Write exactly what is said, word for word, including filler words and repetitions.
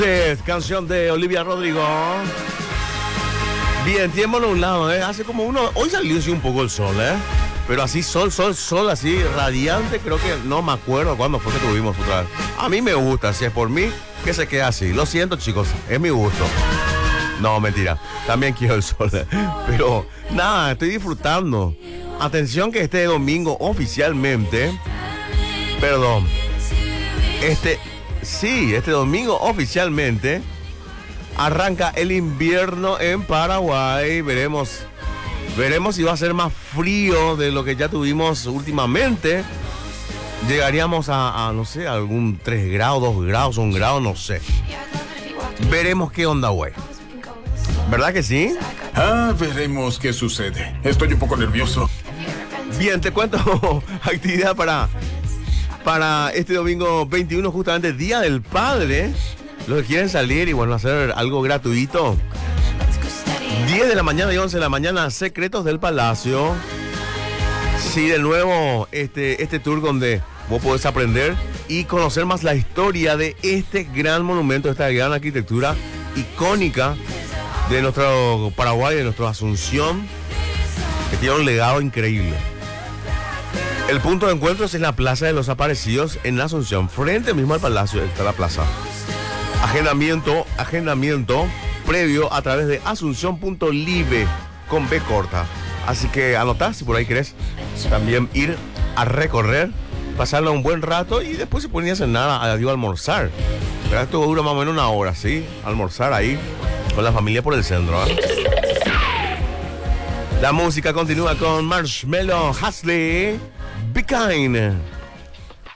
Canción de Olivia Rodrigo. Bien, tiémoslo a un lado, ¿eh? Hace como uno... Hoy salió así un poco el sol, ¿eh? Pero así sol, sol, sol, así radiante, creo que no me acuerdo cuándo fue que tuvimos otra vez. A mí me gusta, si es por mí, que se quede así. Lo siento, chicos, es mi gusto. No, mentira, también quiero el sol, ¿eh? Pero nada, estoy disfrutando. Atención que este domingo oficialmente... Perdón. Este... Sí, este domingo oficialmente arranca el invierno en Paraguay. Veremos, veremos si va a ser más frío de lo que ya tuvimos últimamente. Llegaríamos a, a no sé, algún tres grados, dos grados, un grado, no sé. Veremos qué onda, güey. ¿Verdad que sí? Ah, veremos qué sucede. Estoy un poco nervioso. Bien, te cuento actividad para... Para este domingo veintiuno, justamente Día del Padre. Los que quieren salir y bueno, hacer algo gratuito. diez de la mañana y once de la mañana, Secretos del Palacio. Sí, de nuevo, este, este tour donde vos podés aprender y conocer más la historia de este gran monumento, esta gran arquitectura icónica de nuestro Paraguay, de nuestra Asunción, que tiene un legado increíble. El punto de encuentro es en la Plaza de los Aparecidos en Asunción, frente mismo al palacio está la plaza. Agendamiento, agendamiento previo a través de asunción punto live con B corta. Así que anotá si por ahí querés también ir a recorrer, pasarla un buen rato y después se ponía a cenar, digo, a almorzar. Pero esto dura más o menos una hora, ¿sí? Almorzar ahí con la familia por el centro, ¿eh? La música continúa con Marshmello Hasley. Be kind.